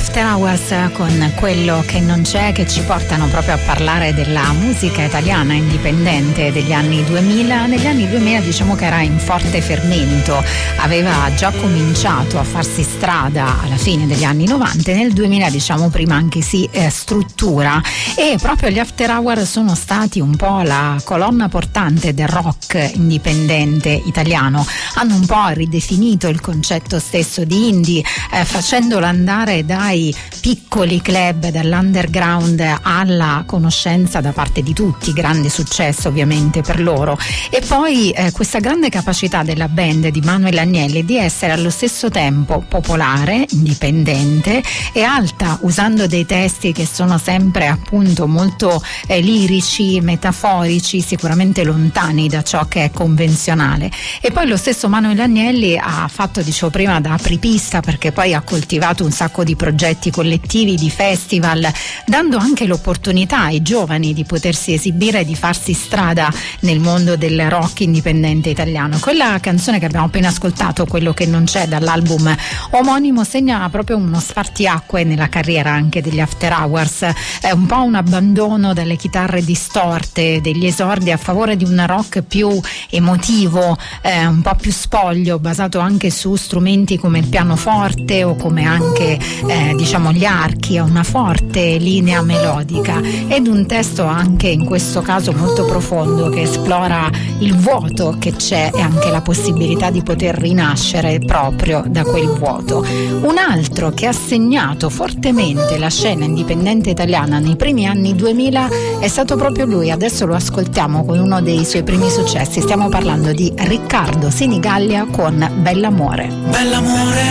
After Hours con Quello che non c'è, che ci portano proprio a parlare della musica italiana indipendente degli anni 2000. Negli anni 2000 diciamo che era in forte fermento, aveva già cominciato a farsi strada alla fine degli anni 90 e nel 2000 diciamo prima anche si struttura, e proprio gli After Hours sono stati un po' la colonna portante del rock indipendente italiano. Hanno un po' ridefinito il concetto stesso di indie, facendolo andare dai piccoli club, dall'underground alla conoscenza da parte di tutti, grande successo ovviamente per loro. E poi questa grande capacità della band di Manuel Agnelli di essere allo stesso tempo popolare, indipendente e alta, usando dei testi che sono sempre appunto molto lirici, metaforici, sicuramente lontani da ciò che è convenzionale. E poi lo stesso Manuel Agnelli ha fatto, dicevo prima, da apripista, perché poi ha coltivato un sacco di progetti collettivi, di festival, dando anche l'opportunità ai giovani di potersi esibire e di farsi strada nel mondo del rock indipendente italiano. Quella canzone che abbiamo appena ascoltato, Quello che non c'è, dall'album omonimo, segna proprio uno spartiacque nella carriera anche degli After Hours. È un po' un abbandono dalle chitarre distorte, degli esordi a favore di un rock più emotivo, un po' più spoglio, basato anche su strumenti come il pianoforte o come anche diciamo gli archi, a una forte linea melodica ed un testo anche in questo caso molto profondo, che esplora il vuoto che c'è e anche la possibilità di poter rinascere proprio da quel vuoto. Un altro che ha segnato fortemente la scena indipendente italiana nei primi anni 2000 è stato proprio lui. Adesso lo ascoltiamo con uno dei suoi primi successi. Stiamo parlando di Riccardo Sinigallia con Bell'amore. Bell'amore,